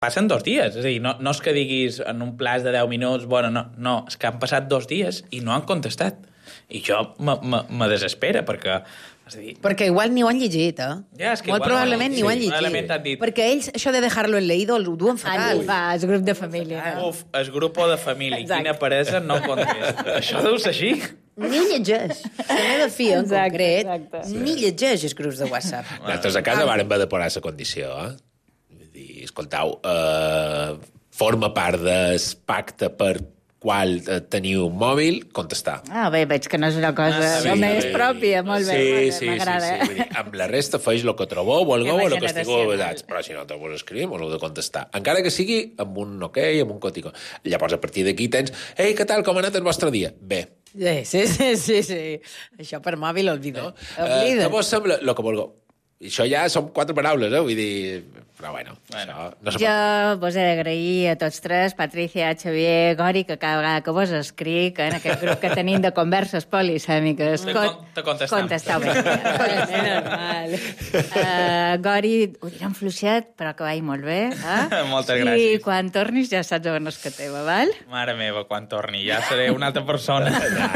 passen 2 dies. És a dir, no és que diguis en un plaç de 10 minuts, bueno, no, és que han passat 2 dies i no han contestat. I jo me desespera, perquè... És a dir, perquè igual ni ho han llegit, Ja, és que molt igual probablement ni ho han llegit. probablement t'han dit. Perquè ells, això de dejarlo en leído, ho duen fatal. És grup de família. Uf, el grup de família, quina peresa, no contesta. Això deu ser així. Ni llegeix. La meva filla, en concret, exacte. ni llegeix els grups de WhatsApp. Nosaltres a casa vàrem haver de posar la condició, Vull dir, escoltau, forma part del pacte per qual teniu un mòbil, contestar. Bé, veig que no és una cosa només pròpia, molt bé, m'agrada. Sí. Vull dir, amb la resta feix el que trobeu, volgueu o el que estigueu generació, avisats. Però si no te vos escrivim, us heu de contestar. Encara que sigui amb un ok, amb un cotico. Llavors, a partir d'aquí tens, ei, què tal, com ha anat el vostre dia? Bé. Sí. Això per mòbil, olvida. No? Què vos sembla? El que vulgueu. Això ja són 4 paraules, vull dir... Però bueno, això no Jo vos he d'agrair a tots 3, Patricia, Xavier, Gori, que cada vegada que vos escric, en aquest grup que tenim de converses polisèmiques, Te contestam. contesteu bé. Normal. Gori, ho diré en fluixet, però que vagi molt bé. Moltes gràcies. I quan tornis ja saps on és que teva, val? Mare meva, quan torni, ja seré una altra persona.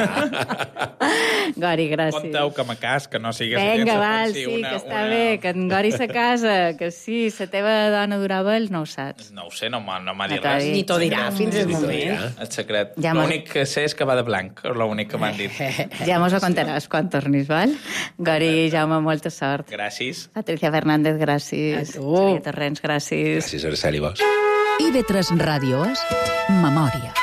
Gori, gràcies. Conteu que me cas, que no sigues... Vinga, val, sí, que està bé, que en Gori se casa, que sí, la teva dona durava ells, no ho saps. No ho sé, no m'ha dit t'ha res. dit. Ni t'ho dirà fins al moment. El secret. Ja L'únic que sé és que va de blanc, és l'únic que m'han dit. Ja mos ho contaràs quan tornis, val? Gori, Jaume, molta sort. Gràcies. Patricia Fernández, gràcies. A tu. Xavier Torrents, gràcies. Gràcies, Araceli, vos. IB3 Ràdio és Memòria.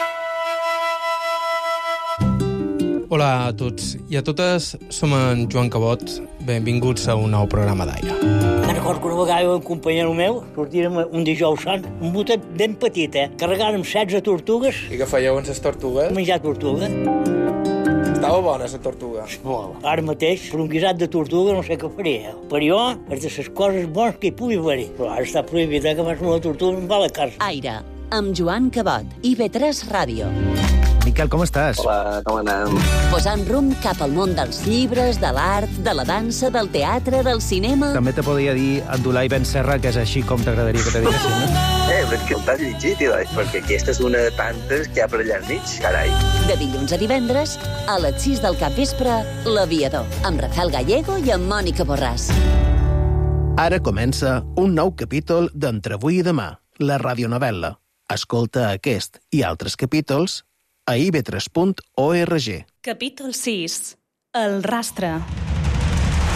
Hola a tots i a totes, som en Joan Cabot. Benvinguts a un nou programa d'Aire. Me'n recordo que una vegada un companyero meu sortirem un dijous sant, un botet ben petit, carregàrem 16 tortugues, I què fèieu amb les tortugues? menjar tortuga. Estava bona, la tortuga. Molt. Ara mateix, per un guisat de tortuga, no sé què faria. Per jo, és de les coses bones que hi pugui haver. Però ara està prohibit, que fas una tortuga em va a la casa. Aire, amb Joan Cabot, IB3 Ràdio. Miquel, com estàs? Hola, com anem? Posant rumb cap al món dels llibres, de l'art, de la dansa, del teatre, del cinema... També te podria dir Abdulai Ben Serra, que és així com t'agradaria que te diguessin, no? Però és que el t'has llegit, perquè aquesta és una de tantes que hi ha per allà enmig, carai. De dilluns a divendres, a les 6 del capvespre, L'Aviador, amb Rafael Gallego i amb Mònica Borràs. Ara comença un nou capítol d'Entre avui i demà, la radionovel·la. Escolta aquest i altres capítols a ib3.org. Capítol 6. El rastre.